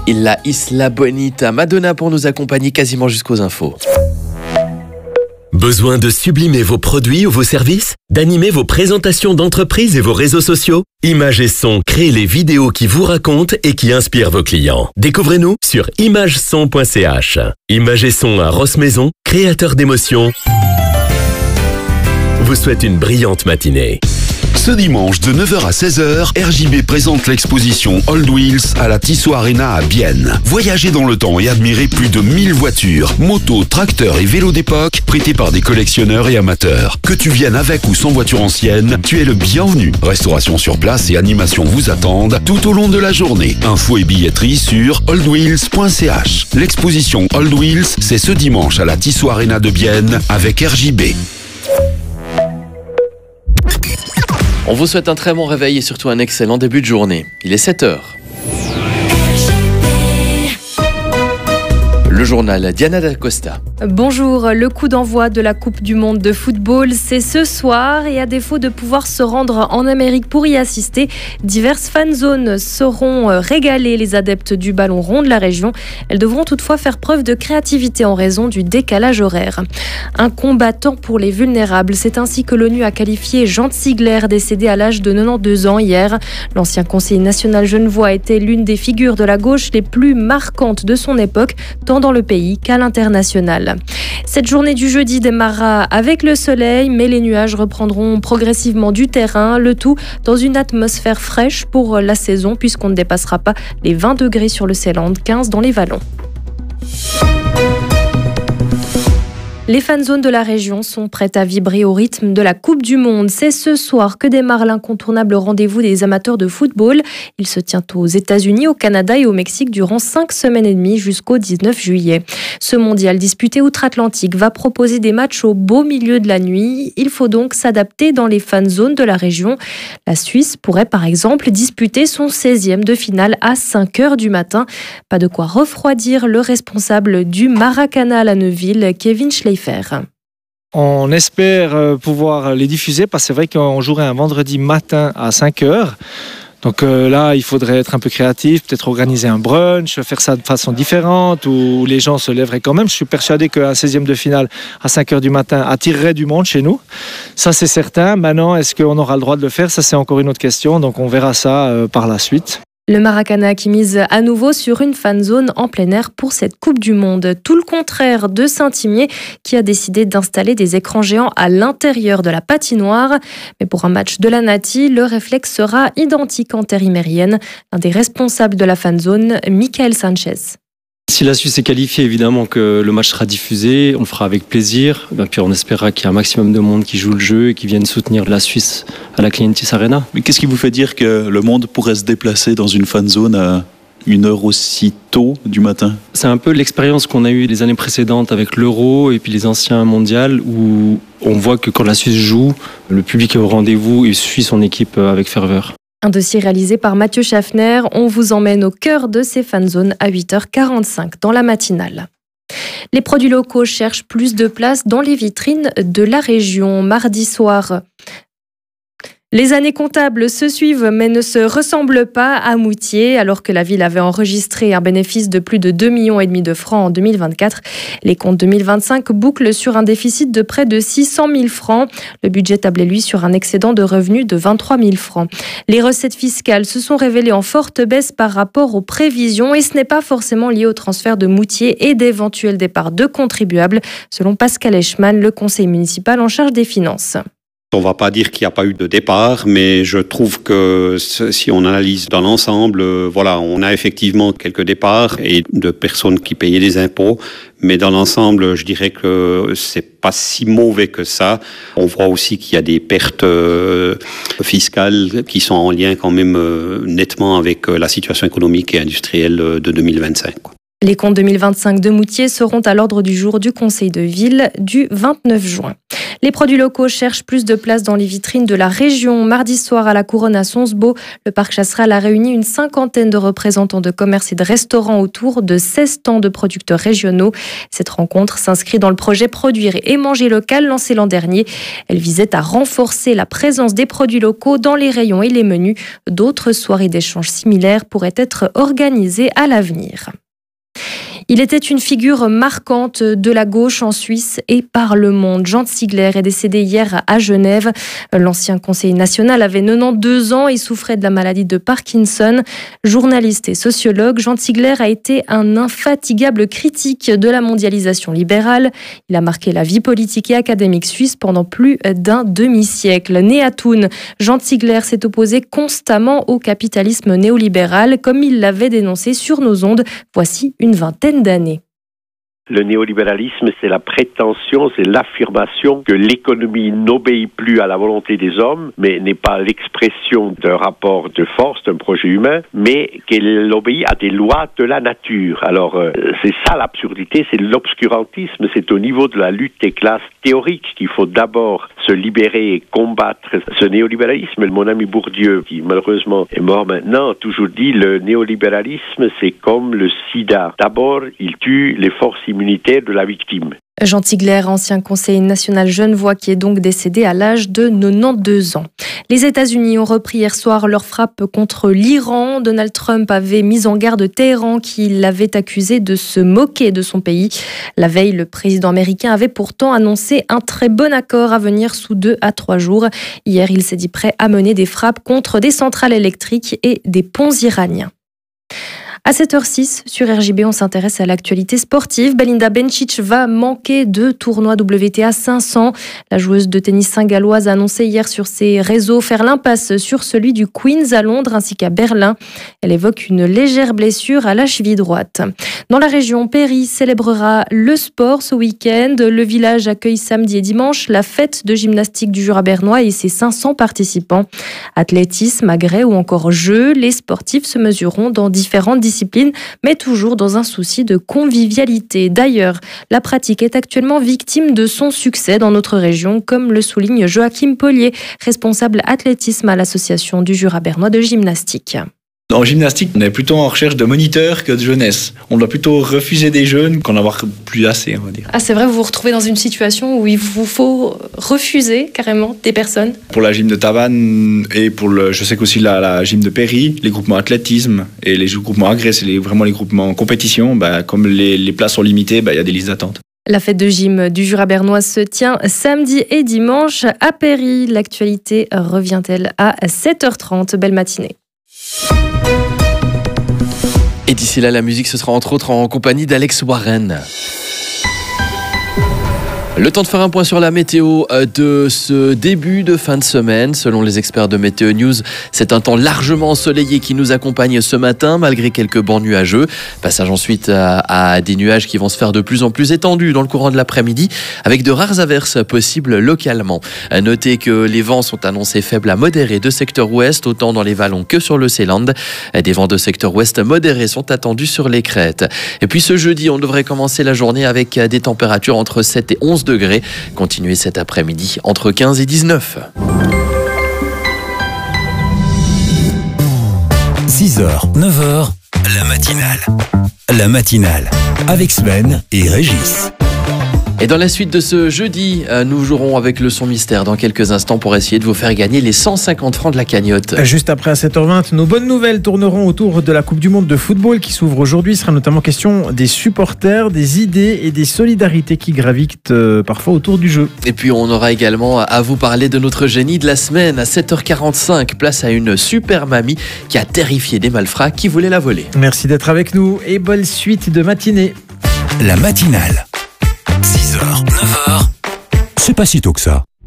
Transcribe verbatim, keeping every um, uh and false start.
La Isla Bonita, Madonna pour nous accompagner quasiment jusqu'aux infos. Besoin de sublimer vos produits ou vos services? D'animer vos présentations d'entreprise et vos réseaux sociaux? Images et Son crée les vidéos qui vous racontent et qui inspirent vos clients. Découvrez-nous sur image son point c h. Images et Son à Rosse-Maison, créateur d'émotions, vous souhaite une brillante matinée. Ce dimanche de neuf heures à seize heures, R J B présente l'exposition Old Wheels à la Tissot Arena à Bienne. Voyagez dans le temps et admirez plus de mille voitures, motos, tracteurs et vélos d'époque prêtés par des collectionneurs et amateurs. Que tu viennes avec ou sans voiture ancienne, tu es le bienvenu. Restauration sur place et animation vous attendent tout au long de la journée. Infos et billetterie sur old wheels point c h. L'exposition Old Wheels, c'est ce dimanche à la Tissot Arena de Bienne avec R J B. On vous souhaite un très bon réveil et surtout un excellent début de journée. Il est sept heures. Le journal Diana D'Acosta. Bonjour, le coup d'envoi de la Coupe du Monde de football, c'est ce soir et à défaut de pouvoir se rendre en Amérique pour y assister, diverses fan zones sauront régaler les adeptes du ballon rond de la région. Elles devront toutefois faire preuve de créativité en raison du décalage horaire. Un combattant pour les vulnérables, c'est ainsi que l'ONU a qualifié Jean Ziegler, décédé à l'âge de quatre-vingt-douze ans hier. L'ancien conseiller national genevois était l'une des figures de la gauche les plus marquantes de son époque, tant dans le pays qu'à l'international. Cette journée du jeudi démarrera avec le soleil, mais les nuages reprendront progressivement du terrain, le tout dans une atmosphère fraîche pour la saison, puisqu'on ne dépassera pas les vingt degrés sur le Seeland, quinze dans les vallons. Les fanzones de la région sont prêtes à vibrer au rythme de la Coupe du Monde. C'est ce soir que démarre l'incontournable rendez-vous des amateurs de football. Il se tient aux États-Unis, au Canada et au Mexique durant cinq semaines et demie jusqu'au dix-neuf juillet. Ce mondial disputé outre-Atlantique va proposer des matchs au beau milieu de la nuit. Il faut donc s'adapter dans les fanzones de la région. La Suisse pourrait par exemple disputer son seizième de finale à cinq heures du matin. Pas de quoi refroidir le responsable du Maracana à Neuville, Kevin Schleifer. On espère pouvoir les diffuser parce que c'est vrai qu'on jouerait un vendredi matin à cinq heures. Donc euh, là, il faudrait être un peu créatif, peut-être organiser un brunch, faire ça de façon différente où les gens se lèveraient quand même. Je suis persuadé qu'un seizième de finale à cinq heures du matin attirerait du monde chez nous. Ça, c'est certain. Maintenant, est-ce qu'on aura le droit de le faire? Ça, c'est encore une autre question. Donc on verra ça euh, par la suite. Le Maracana qui mise à nouveau sur une fanzone en plein air pour cette Coupe du Monde. Tout le contraire de Saint-Imier qui a décidé d'installer des écrans géants à l'intérieur de la patinoire. Mais pour un match de la Nati, le réflexe sera identique en terre imérienne. L'un des responsables de la fanzone, Michael Sanchez. Si la Suisse est qualifiée, évidemment que le match sera diffusé, on le fera avec plaisir. Et puis on espérera qu'il y a un maximum de monde qui joue le jeu et qui viennent soutenir la Suisse à la Clientis Arena. Mais qu'est-ce qui vous fait dire que le monde pourrait se déplacer dans une fan zone à une heure aussi tôt du matin? C'est un peu l'expérience qu'on a eue les années précédentes avec l'Euro et puis les anciens mondials où on voit que quand la Suisse joue, le public est au rendez-vous et suit son équipe avec ferveur. Un dossier réalisé par Mathieu Schaffner. On vous emmène au cœur de ces fanzones à huit heures quarante-cinq dans la matinale. Les produits locaux cherchent plus de place dans les vitrines de la région. Mardi soir, les années comptables se suivent mais ne se ressemblent pas à Moutier. Alors que la ville avait enregistré un bénéfice de plus de deux virgule cinq millions de francs en deux mille vingt-quatre, les comptes deux mille vingt-cinq bouclent sur un déficit de près de six cent mille francs. Le budget tablait lui sur un excédent de revenus de vingt-trois mille francs. Les recettes fiscales se sont révélées en forte baisse par rapport aux prévisions et ce n'est pas forcément lié au transfert de Moutier et d'éventuels départs de contribuables, selon Pascal Eschmann, le conseiller municipal en charge des finances. On ne va pas dire qu'il n'y a pas eu de départ, mais je trouve que si on analyse dans l'ensemble, voilà, on a effectivement quelques départs et de personnes qui payaient des impôts, mais dans l'ensemble, je dirais que c'est pas si mauvais que ça. On voit aussi qu'il y a des pertes fiscales qui sont en lien quand même nettement avec la situation économique et industrielle de deux mille vingt-cinq. Les comptes deux mille vingt-cinq de Moutier seront à l'ordre du jour du Conseil de ville du vingt-neuf juin. Les produits locaux cherchent plus de place dans les vitrines de la région. Mardi soir à la Couronne à Sonsbeau, le parc Chasseral a réuni une cinquantaine de représentants de commerces et de restaurants autour de seize stands de producteurs régionaux. Cette rencontre s'inscrit dans le projet Produire et manger local lancé l'an dernier. Elle visait à renforcer la présence des produits locaux dans les rayons et les menus. D'autres soirées d'échanges similaires pourraient être organisées à l'avenir. Il était une figure marquante de la gauche en Suisse et par le monde. Jean Ziegler est décédé hier à Genève. L'ancien conseiller national avait quatre-vingt-douze ans et souffrait de la maladie de Parkinson. Journaliste et sociologue, Jean Ziegler a été un infatigable critique de la mondialisation libérale. Il a marqué la vie politique et académique suisse pendant plus d'un demi-siècle. Né à Thun, Jean Ziegler s'est opposé constamment au capitalisme néolibéral, comme il l'avait dénoncé sur nos ondes voici une vingtaine d'années. Le néolibéralisme, c'est la prétention, c'est l'affirmation que l'économie n'obéit plus à la volonté des hommes, mais n'est pas l'expression d'un rapport de force, d'un projet humain, mais qu'elle obéit à des lois de la nature. Alors, euh, c'est ça l'absurdité, c'est l'obscurantisme, c'est au niveau de la lutte des classes théoriques qu'il faut d'abord se libérer et combattre ce néolibéralisme. Mon ami Bourdieu, qui malheureusement est mort maintenant, a toujours dit le néolibéralisme, c'est comme le sida. D'abord, il tue les forces immunitaires de la victime. Jean Ziegler, ancien conseiller national genevois qui est donc décédé à l'âge de quatre-vingt-douze ans. Les États-Unis ont repris hier soir leur frappe contre l'Iran. Donald Trump avait mis en garde Téhéran qui l'avait accusé de se moquer de son pays. La veille, le président américain avait pourtant annoncé un très bon accord à venir sous deux à trois jours. Hier, il s'est dit prêt à mener des frappes contre des centrales électriques et des ponts iraniens. À sept heures six, sur R J B, on s'intéresse à l'actualité sportive. Belinda Bencic va manquer de tournoi W T A cinq cents. La joueuse de tennis saint-galloise a annoncé hier sur ses réseaux faire l'impasse sur celui du Queen's à Londres ainsi qu'à Berlin. Elle évoque une légère blessure à la cheville droite. Dans la région, Péry célébrera le sport ce week-end. Le village accueille samedi et dimanche la fête de gymnastique du Jura bernois et ses cinq cents participants. Athlétisme, agrès ou encore jeux, les sportifs se mesureront dans différentes disciplines, mais toujours dans un souci de convivialité. D'ailleurs, la pratique est actuellement victime de son succès dans notre région, comme le souligne Joachim Pollier, responsable athlétisme à l'association du Jura bernois de gymnastique. En gymnastique, on est plutôt en recherche de moniteurs que de jeunesse. On doit plutôt refuser des jeunes qu'en avoir plus assez, on va dire. Ah, c'est vrai, vous vous retrouvez dans une situation où il vous faut refuser carrément des personnes? Pour la gym de Tavannes et pour le, je sais qu'aussi la, la gym de Péry, les groupements athlétisme et les groupements agrès, c'est les, vraiment les groupements compétition, bah, comme les, les places sont limitées, bah, y a des listes d'attente. La fête de gym du Jura bernois se tient samedi et dimanche à Péry. L'actualité revient-elle à sept heures trente. Belle matinée. Et d'ici là, la musique, ce sera entre autres en compagnie d'Alex Warren. Le temps de faire un point sur la météo de ce début de fin de semaine. Selon les experts de Météo News, c'est un temps largement ensoleillé qui nous accompagne ce matin, malgré quelques bancs nuageux. Passage ensuite à, à des nuages qui vont se faire de plus en plus étendus dans le courant de l'après-midi, avec de rares averses possibles localement. À noter que les vents sont annoncés faibles à modérés de secteur ouest, autant dans les vallons que sur le Seeland. Des vents de secteur ouest modérés sont attendus sur les crêtes. Et puis ce jeudi, on devrait commencer la journée avec des températures entre sept et onze degrés. Continuez cet après-midi entre quinze et dix-neuf. six heures, neuf heures, la matinale. La matinale avec Sven et Régis. Et dans la suite de ce jeudi, nous jouerons avec le son mystère dans quelques instants pour essayer de vous faire gagner les cent cinquante francs de la cagnotte. Juste après à sept heures vingt, nos bonnes nouvelles tourneront autour de la Coupe du Monde de football qui s'ouvre aujourd'hui. Il sera notamment question des supporters, des idées et des solidarités qui gravitent euh, parfois autour du jeu. Et puis on aura également à vous parler de notre génie de la semaine à sept heures quarante-cinq. Place à une super mamie qui a terrifié des malfrats qui voulaient la voler. Merci d'être avec nous et bonne suite de matinée. La matinale. six heures, neuf heures, c'est pas si tôt que ça.